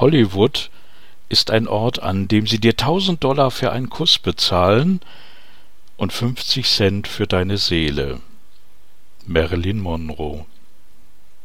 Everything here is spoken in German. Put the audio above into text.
Hollywood ist ein Ort, an dem sie dir $1000 für einen Kuss bezahlen und 50 Cent für deine Seele. Marilyn Monroe.